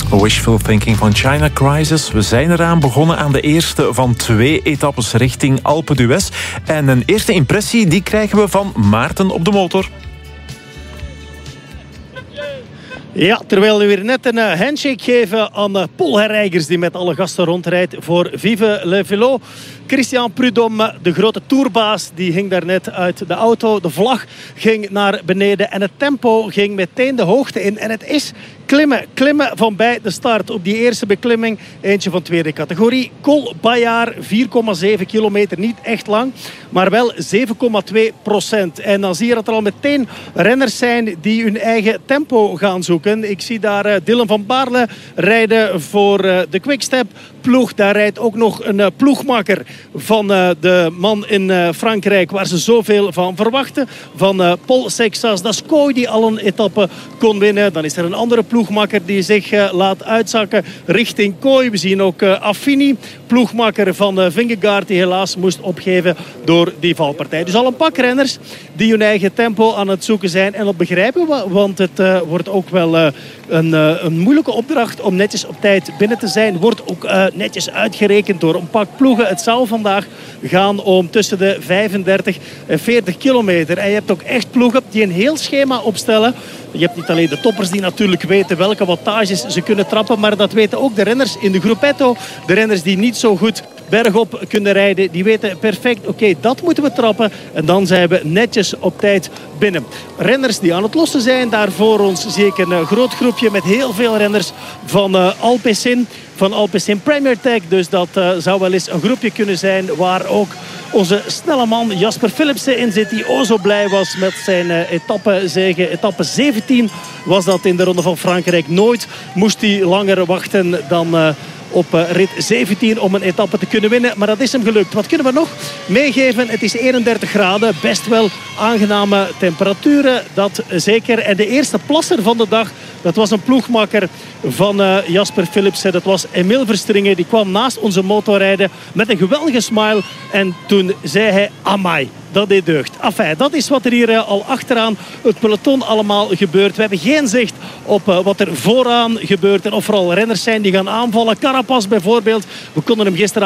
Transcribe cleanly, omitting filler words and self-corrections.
Wishful thinking van China Crisis. We zijn eraan begonnen aan de eerste van 2 etappes richting Alpe d'Huez. En een eerste impressie die krijgen we van Maarten op de motor. Ja, terwijl we weer net een handshake geven aan Paul Herreigers, die met alle gasten rondrijdt voor Vive le Velo. Christian Prudhomme, de grote tourbaas, die ging daarnet uit de auto. De vlag ging naar beneden en het tempo ging meteen de hoogte in. En het is klimmen van bij de start op die eerste beklimming. Eentje van tweede categorie. Col Bayard, 4,7 kilometer. Niet echt lang, maar wel 7,2%. En dan zie je dat er al meteen renners zijn die hun eigen tempo gaan zoeken. Ik zie daar Dylan van Baarle rijden voor de Quickstep ploeg. Daar rijdt ook nog een ploegmakker van de man in Frankrijk waar ze zoveel van verwachten. Van Paul Sexas Dascoy, die al een etappe kon winnen. Dan is er een andere ploegmakker die zich laat uitzakken richting Kooi. We zien ook Affini, ploegmakker van Vingegaard, die helaas moest opgeven door die valpartij. Dus al een pak renners die hun eigen tempo aan het zoeken zijn. En dat begrijpen we, want het wordt ook wel een moeilijke opdracht om netjes op tijd binnen te zijn. Wordt ook netjes uitgerekend door een pak ploegen. Het zal vandaag gaan om tussen de 35 en 40 kilometer. En je hebt ook echt ploegen die een heel schema opstellen. Je hebt niet alleen de toppers die natuurlijk weten welke wattages ze kunnen trappen, maar dat weten ook de renners in de gruppetto. De renners die niet zo goed bergop kunnen rijden, die weten perfect, oké, dat moeten we trappen. En dan zijn we netjes op tijd binnen. Renners die aan het lossen zijn, daar voor ons zie ik een groot groepje met heel veel renners van Alpecin. Van Alpecin Premier Tech. Dus dat zou wel eens een groepje kunnen zijn waar ook onze snelle man Jasper Philipsen in zit. Die zo blij was met zijn etappezege. Etappe 17 was dat in de Ronde van Frankrijk. Nooit moest hij langer wachten dan op rit 17 om een etappe te kunnen winnen. Maar dat is hem gelukt. Wat kunnen we nog meegeven? Het is 31 graden. Best wel aangename temperaturen. Dat zeker. En de eerste plasser van de dag, dat was een ploegmakker van Jasper Philipsen. Dat was Emil Verstringen. Die kwam naast onze motor rijden met een geweldige smile. En toen zei hij, amai, dat deed deugd. Enfin, dat is wat er hier al achteraan het peloton allemaal gebeurt. We hebben geen zicht op wat er vooraan gebeurt. En of er al renners zijn die gaan aanvallen. Carapaz bijvoorbeeld. We konden hem gisteren